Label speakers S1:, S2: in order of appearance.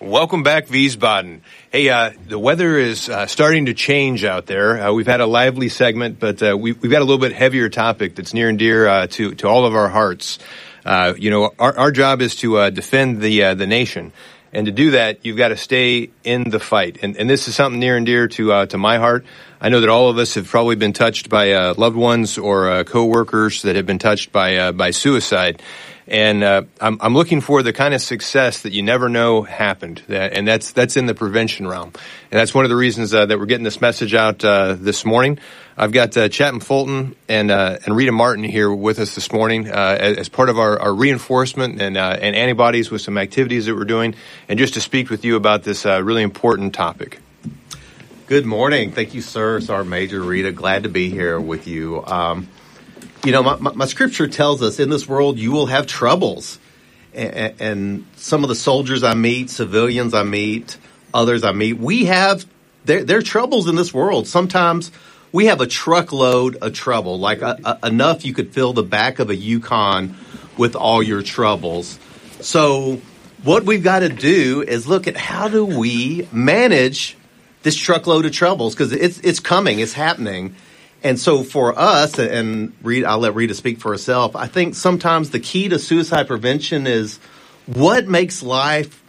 S1: Welcome back, Wiesbaden. Hey, the weather is starting to change out there. We've had a lively segment, but we've got a little bit heavier topic that's near and dear to all of our hearts. Our job is to defend the nation. And to do that, you've got to stay in the fight. And this is something near and dear to my heart. I know that all of us have probably been touched by loved ones or coworkers that have been touched by suicide. And I'm looking for the kind of success that you never know happened, and that's in the prevention realm. And that's one of the reasons that we're getting this message out this morning. I've got Chapman Fulton and Rita Martin here with us this morning as part of our reinforcement and antibodies with some activities that we're doing, and just to speak with you about this really important topic.
S2: Good morning. Thank you, sir. Sergeant Major Rita. Glad to be here with you. My scripture tells us in this world you will have troubles. And some of the soldiers I meet, civilians I meet, others I meet, there are troubles in this world. Sometimes we have a truckload of trouble, like enough you could fill the back of a Yukon with all your troubles. So what we've got to do is look at how do we manage this truckload of troubles, because it's coming, it's happening. And so for us, and I'll let Rita speak for herself, I think sometimes the key to suicide prevention is what makes life